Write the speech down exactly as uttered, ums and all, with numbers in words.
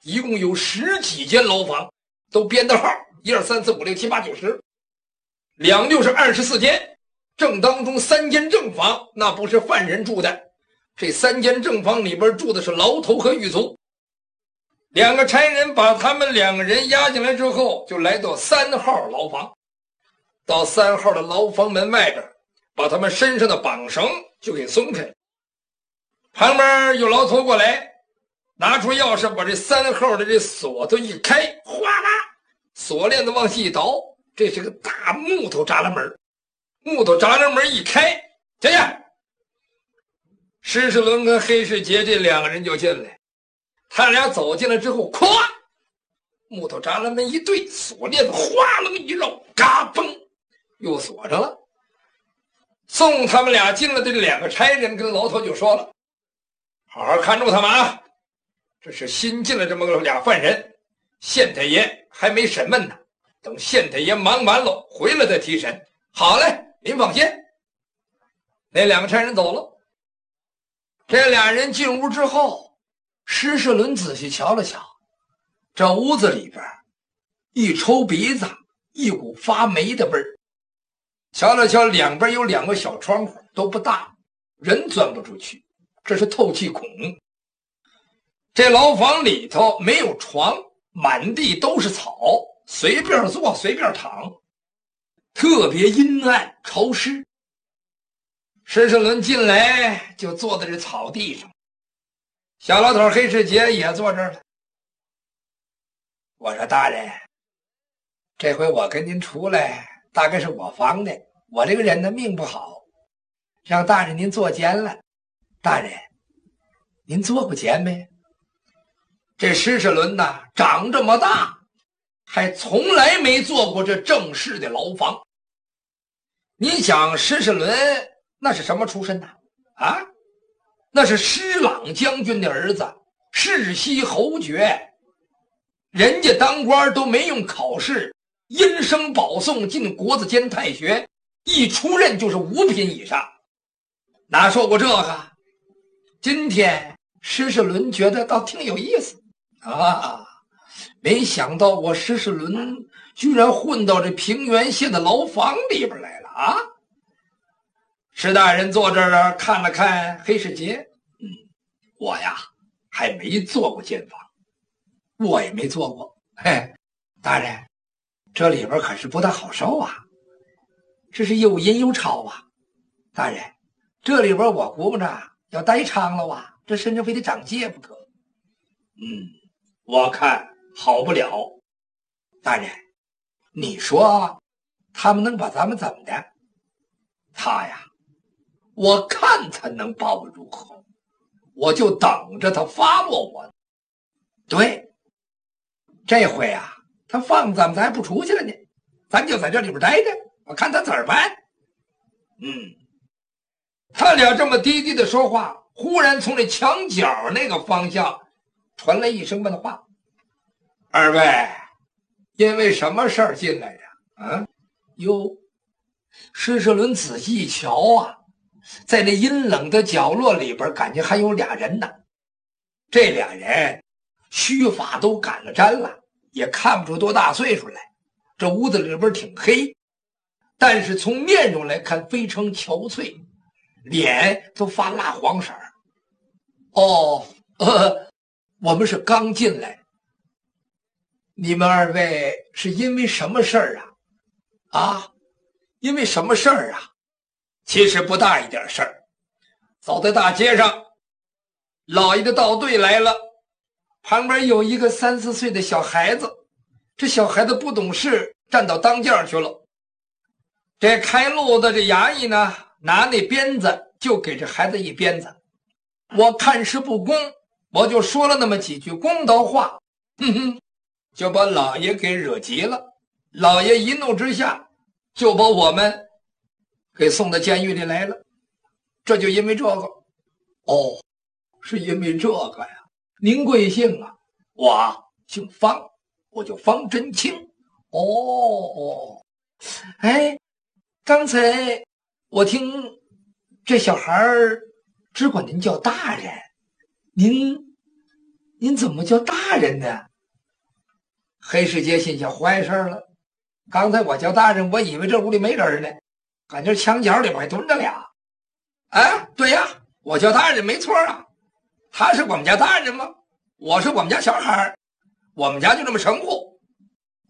一共有十几间牢房，都编的号，一二三四五六七八九十，两六是二十四间。正当中三间正房，那不是犯人住的，这三间正房里边住的是牢头和狱卒。两个差人把他们两个人押进来之后，就来到三号牢房。到三号的牢房门外边，把他们身上的绑绳就给松开。旁边有牢头过来，拿出钥匙把这三号的这锁头一开，哗啦，锁链子往下一倒，这是个大木头栅栏门。木头栅栏门一开，进去。施世伦跟黑世杰这两个人就进来。他俩走进来之后，咵，木头栅栏门一对，锁链子哗楞一绕，嘎嘣，又锁上了。送他们俩进来的这两个差人跟牢头就说了：“好好看住他们啊！这是新进来这么个俩犯人，县太爷还没审问呢，等县太爷忙完了回来再提审。”好嘞，您放心。那两个差人走了。这俩人进屋之后，施世伦仔细瞧了瞧，这屋子里边一抽鼻子，一股发霉的味儿。瞧了瞧，两边有两个小窗户，都不大，人钻不出去，这是透气孔。这牢房里头没有床，满地都是草，随便坐随便躺，特别阴暗潮湿。施世伦进来就坐在这草地上，小老头黑世杰也坐这儿了。我说：“大人，这回我跟您出来，大概是我防的。我这个人的命不好，让大人您坐监了。大人，您坐过监没？”这施世伦呐，长这么大，还从来没坐过这正式的牢房。你想施世伦那是什么出身呢？啊，那是施琅将军的儿子，世袭侯爵。人家当官都没用考试，因升保送进国子监太学，一出任就是五品以上，哪受过这个？今天施世伦觉得倒挺有意思啊，没想到我施世伦居然混到这平原县的牢房里边来了啊！施大人坐这儿看了看黑世杰，嗯，我呀还没坐过监房，我也没坐过。嘿，大人，这里边可是不大好受啊，这是又阴又潮啊。大人，这里边我估摸着要待长了啊，这身上非得长疥不可。嗯，我看好不了。大人，你说他们能把咱们怎么的？他呀，我看他能把我如何，我就等着他发落我。对，这回啊，他放咱们，咱还不出去了呢，咱就在这里边待着，我看他怎么办。嗯，他俩这么低低的说话，忽然从这墙角那个方向传来一声问话：“二位，因为什么事儿进来的？”啊，哟，施世伦仔细一瞧啊，在那阴冷的角落里边，感觉还有俩人呢。这俩人须发都赶了粘了，也看不出多大岁数来。这屋子里边挺黑，但是从面容来看非常憔悴，脸都发蜡黄色。哦，呃，我们是刚进来。你们二位是因为什么事儿啊？啊，因为什么事儿啊？其实不大一点事儿。走在大街上，老爷的道队来了，旁边有一个三四岁的小孩子，这小孩子不懂事，站到当间去了。这开路的这衙役呢，拿那鞭子就给这孩子一鞭子。我看事不公，我就说了那么几句公道话，哼哼，就把老爷给惹急了。老爷一怒之下，就把我们给送到监狱里来了。这就因为这个。哦，是因为这个呀。您贵姓啊？我姓方，我叫方真卿。哦哦，哎，刚才我听这小孩儿只管您叫大人，您您怎么叫大人呢？黑世杰心想坏事了，刚才我叫大人，我以为这屋里没人呢，感觉墙角里边还蹲着俩。哎，对呀，我叫大人没错啊，他是我们家大人吗？我是我们家小孩，我们家就这么称呼。